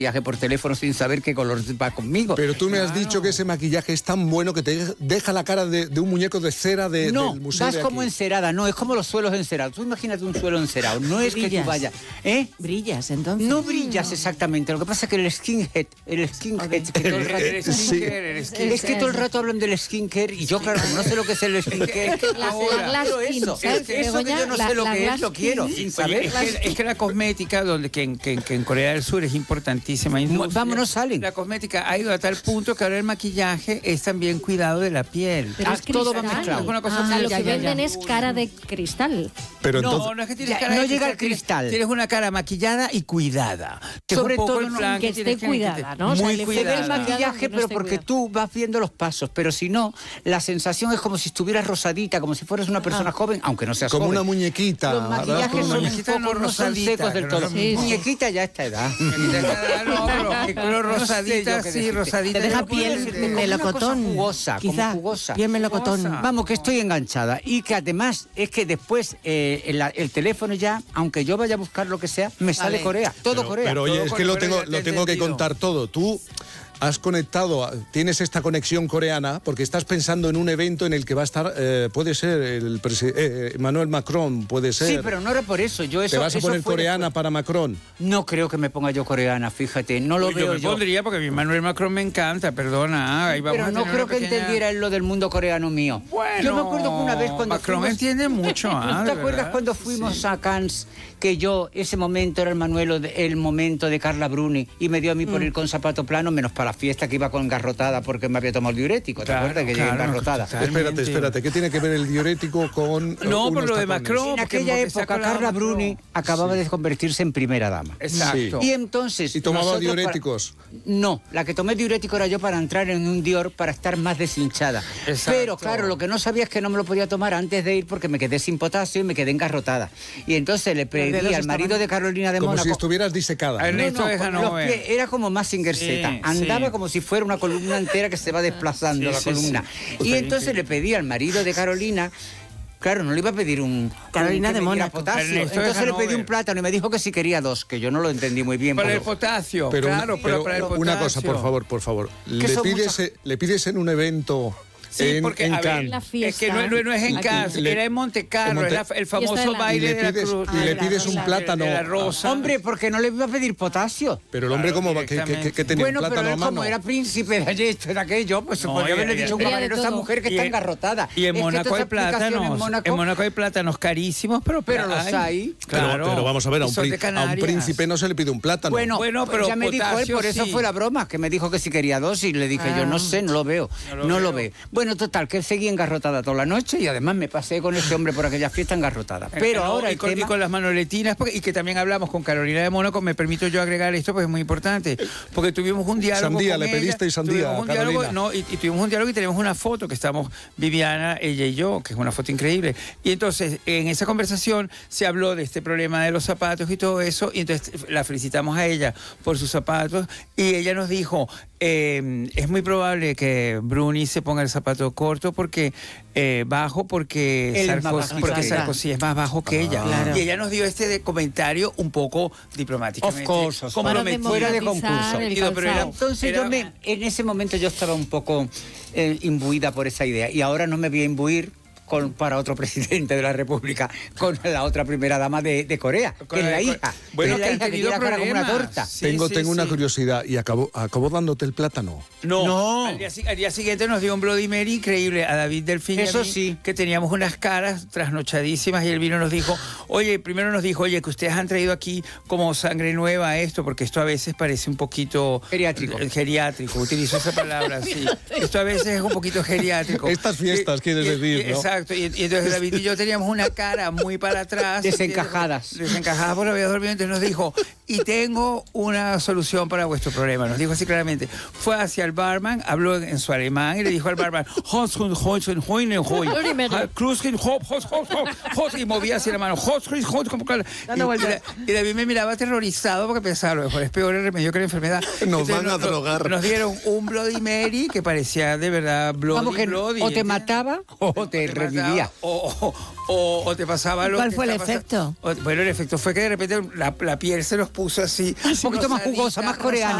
maquillaje por teléfono sin saber qué color va conmigo. Pero tú me has dicho que ese maquillaje es tan bueno que te deja la cara de un muñeco de cera del museo. Vas como encerada, no, es como los suelos encerados. Tú imagínate un suelo encerado, no es que tú vayas. Brillas, entonces. No brillas exactamente, lo que pasa es que el skincare, que todo el rato, es que todo el rato hablan del skincare y yo, claro, no sé lo que es el skincare. Eso que yo no sé lo que es, lo quiero, sin saber. Es que la cosmética, que en Corea del Sur es importantísima industria. Vamos, no salen. La cosmética ha ido a tal punto que ahora el maquillaje es también cuidado de la piel. Pero es todo va mezclado. Lo que venden es cara de cristal. Pero entonces, no es que tienes cara de llega al cristal. Tienes una cara maquillada y cuidada. Sobre todo que esté cuidada, ¿no? Muy se cuidada. ve el maquillaje, pero porque tú vas viendo los pasos. Pero si no, la sensación es como si estuvieras rosadita, como si fueras una persona joven, aunque no seas como joven. una muñequita. Los maquillajes son un poco, no son secos del todo. Muñequita ya a esta edad. Pero rosadita, sí, rosadita. Te deja piel melocotón. Jugosa, como jugosa. Piel melocotón. Vamos, que estoy enganchada. Y que además es que después el teléfono ya, aunque yo vaya a buscar lo que sea, me sale Corea. Todo Corea. Pero oye, es que lo tengo que contar todo. Tú has conectado, tienes esta conexión coreana porque estás pensando en un evento en el que va a estar, puede ser Emmanuel Macron, puede ser. Sí, pero no era por eso. ¿Te vas a poner coreana para Macron? No creo que me ponga yo coreana, fíjate, no lo veo yo. Yo pondría porque mi Emmanuel Macron me encanta, perdona. Ahí vamos pero no creo que entendiera él lo del mundo coreano mío. Bueno, yo me acuerdo que una vez cuando Macron entiende mucho. ¿Te acuerdas cuando fuimos a Cannes? Que ese momento era el momento de Carla Bruni y me dio a mí por ir con zapato plano, menos para la fiesta que iba con garrotada porque me había tomado el diurético. ¿Te acuerdas que llegué engarrotada? Espérate, ¿qué tiene que ver el diurético con No, por lo de Macron. En aquella época Carla Bruni acababa de convertirse en primera dama. Exacto. Y entonces... ¿Y tomaba diuréticos? No, la que tomé diurético era yo para entrar en un Dior para estar más deshinchada. Exacto. Pero claro, lo que no sabía es que no me lo podía tomar antes de ir porque me quedé sin potasio y me quedé engarrotada. Y entonces le pedí al marido de Carolina de Mónaco... Como si estuvieras disecada. Era como Mazinger Z. Andaba como si fuera una columna entera que se va desplazando la columna. Y entonces le pedí al marido de Carolina... Claro, no le iba a pedir Carolina de Mónaco. Potasio. Entonces le pedí un plátano y me dijo que si quería 2, que yo no lo entendí muy bien. Para el potasio, pero para el potasio. Una cosa, por favor. Le pides en un evento... Sí, porque en Cannes. Es que no es en Cannes, era en Monte Carlo, era el famoso baile de la cruz. Y le pides un plátano. De la rosa. Hombre, porque no le iba a pedir potasio. Pero el hombre, como que tenía un plátano a mano. Como era príncipe de esto, de aquello, pues podría haberle dicho un caballero a esta mujer que está engarrotada. Y en Mónaco hay plátanos. En Mónaco hay plátanos carísimos, pero los hay. Claro. Pero vamos a ver, a un príncipe no se le pide un plátano. Bueno, pero ya me dijo él, por eso fue la broma, que me dijo que si quería 2 y le dije yo, no sé, no lo veo. No lo veo. Bueno, total, que seguí engarrotada toda la noche y además me pasé con ese hombre por aquella fiesta engarrotada. Pero ahora y con las manoletinas, y que también hablamos con Carolina de Mónaco, me permito yo agregar esto porque es muy importante, porque tuvimos un diálogo sandía, con le pediste sandía, tuvimos un diálogo, y tuvimos un diálogo y tenemos una foto que estamos Viviana, ella y yo, que es una foto increíble. Y entonces, en esa conversación se habló de este problema de los zapatos y todo eso, y entonces la felicitamos a ella por sus zapatos, y ella nos dijo, es muy probable que Bruni se ponga el zapato corto porque bajo porque Sarkozy es más bajo que ella. Claro. Y ella nos dio este comentario un poco diplomáticamente. Of course, como fuera de concurso. Entonces en ese momento yo estaba un poco imbuida por esa idea y ahora no me voy a imbuir para otro presidente de la República, con la otra primera dama de Corea, que es la hija. Bueno, que es la hija que tiene la cara como una torta. Tengo una curiosidad, ¿y acabó dándote el plátano? No. Al día siguiente nos dio un Bloody Mary increíble a David Delfín. Eso sí. Que teníamos unas caras trasnochadísimas y él vino y nos dijo, primero nos dijo, que ustedes han traído aquí como sangre nueva esto, porque esto a veces parece un poquito... Geriátrico, utilizó esa palabra, sí. Esto a veces es un poquito geriátrico. Estas fiestas, quieres decir, ¿no? Exacto. Y entonces David y yo teníamos una cara muy para atrás. Desencajadas porque había dormido. Entonces nos dijo, y tengo una solución para vuestro problema. Nos dijo así claramente. Fue hacia el barman, habló en su alemán y le dijo al barman, y movía así la mano. Y David me miraba aterrorizado porque pensaba, lo mejor es peor el remedio que la enfermedad. Nos van a drogar. Nos dieron un Bloody Mary que parecía de verdad Bloody. O te mataba o te vivía. O te pasaba lo ¿Cuál que fue el está pasando. efecto? Bueno, el efecto fue que de repente la piel se nos puso así. Un poquito más jugosa, más coreana.